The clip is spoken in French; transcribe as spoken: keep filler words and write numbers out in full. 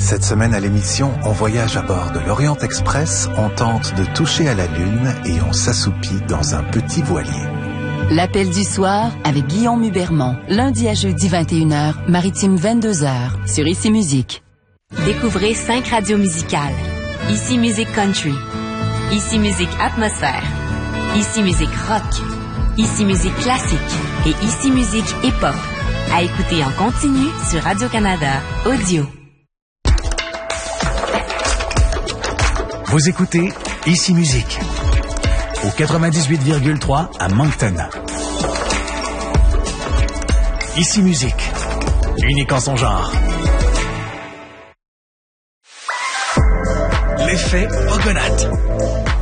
Cette semaine à l'émission, on voyage à bord de l'Orient Express, on tente de toucher à la Lune et on s'assoupit dans un petit voilier. L'appel du soir avec Guillaume Hubermont. Lundi à jeudi vingt et une heures, maritime vingt-deux heures, sur Ici Musique. Découvrez cinq radios musicales. Ici Musique Country. Ici Musique Atmosphère. Ici Musique Rock. Ici Musique Classique. Et Ici Musique Hip-Hop. À écouter en continu sur Radio-Canada Audio. Vous écoutez Ici Musique au quatre-vingt-dix-huit virgule trois à Moncton. Ici Musique, unique en son genre. L'effet Pogonat.